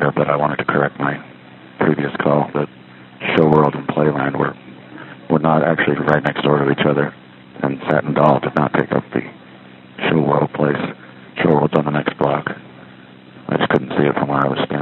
matter, but I wanted to correct my previous call that Show World and Playland were not actually right next door to each other, and Satin Doll did not take up the Show World place. Show World's on the next block. I just couldn't see it from where I was standing.